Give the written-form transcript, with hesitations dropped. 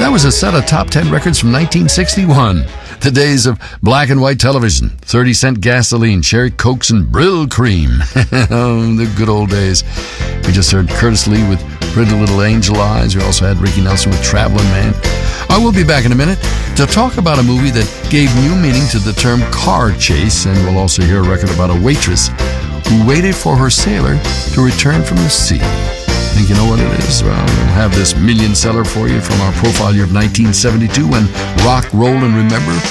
that was a set of top 10 records from 1961. The days of black and white television, 30-cent gasoline, cherry cokes, and Brill cream. Oh, the good old days. We just heard Curtis Lee with Pretty Little Angel Eyes. We also had Ricky Nelson with Traveling Man. I will be back in a minute to talk about a movie that gave new meaning to the term car chase, and we'll also hear a record about a waitress who waited for her sailor to return from the sea. Think you know what it is? Well, we'll have this million seller for you from our profile year of 1972 when Rock, Roll, and Remember